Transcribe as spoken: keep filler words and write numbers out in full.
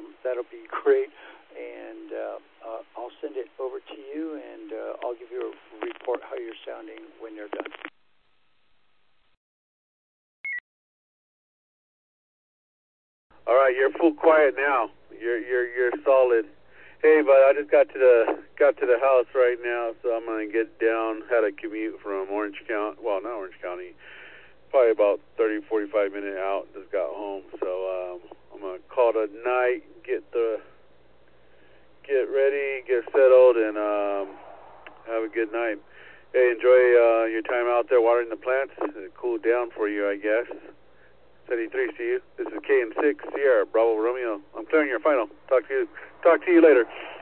um, that'll be great. And uh, uh, I'll send it over to you, and uh, I'll give you a report how you're sounding when they're done. All right, you're full quiet now. You're you're you're solid. Hey, but I just got to the got to the house right now, so I'm gonna get down. Had a commute from Orange County. Well, not Orange County. Probably about thirty, forty-five minute out. Just got home, so um, I'm gonna call it a night. Get the get ready, get settled, and um, have a good night. Hey, enjoy uh, your time out there watering the plants. It'll cool down for you, I guess. seventy-three, see you. This is K N six Sierra Bravo Romeo. I'm clearing your final. Talk to you. Talk to you later.